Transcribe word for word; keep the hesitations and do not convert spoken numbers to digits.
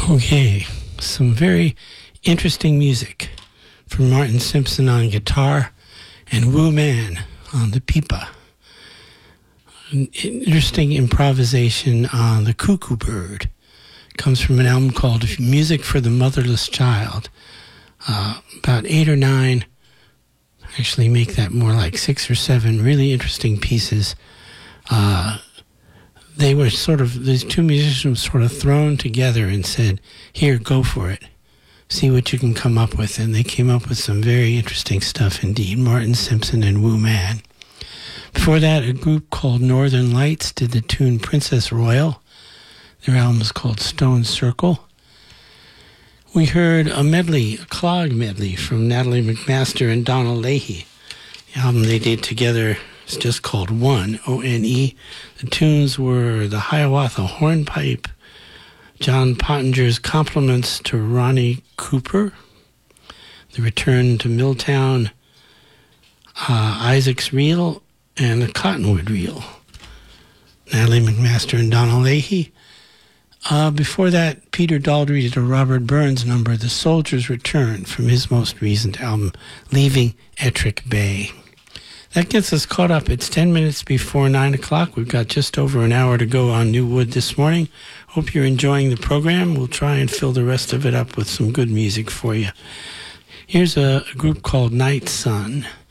Okay, some very interesting music from Martin Simpson on guitar and Wu Man on the pipa. An interesting improvisation on the Cuckoo Bird. Comes from an album called Music for the Motherless Child. Uh, about eight or nine, actually make that more like six or seven really interesting pieces. Uh, they were sort of, these two musicians sort of thrown together and said, here, go for it. See what you can come up with. And they came up with some very interesting stuff indeed. Martin Simpson and Wu Man. Before that, a group called Northern Lights did the tune Princess Royal. Their album is called Stone Circle. We heard a medley, a clog medley from Natalie McMaster and Donald Leahy. The album they did together is just called One, O N E. The tunes were the Hiawatha Hornpipe, John Pottinger's Compliments to Ronnie Cooper, The Return to Milltown, uh, Isaac's Reel, and the Cottonwood Reel. Natalie McMaster and Donald Leahy. Uh, before that, Peter Daldry did a Robert Burns number, The Soldier's Return, from his most recent album, Leaving Ettrick Bay. That gets us caught up. It's ten minutes before nine o'clock. We've got just over an hour to go on New Wood this morning. Hope you're enjoying the program. We'll try and fill the rest of it up with some good music for you. Here's a, a group called Night Sun.